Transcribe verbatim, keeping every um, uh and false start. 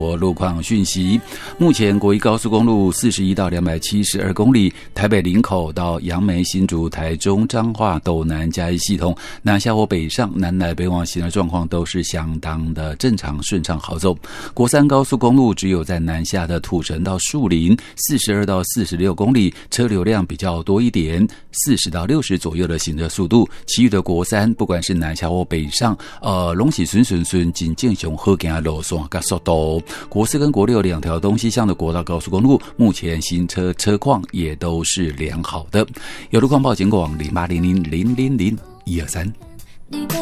路况讯息，目前国一高速公路四十一到两百七十二公里，台北林口到杨梅、新竹、台中、彰化、斗南嘉义系统，南下或北上、南来北往行的状况都是相当的正常、顺畅、好走。国三高速公路只有在南下的土城到树林四十二到四十六公里，车流量比较多一点，四十到六十左右的行车速度。其余的国三，不管是南下或北上，呃，拢是顺顺顺，真正上好行的路线跟速度。国四跟国六两条东西向的国道高速公路，目前行车车况也都是良好的。有路况报警广零八零零零零零一二三。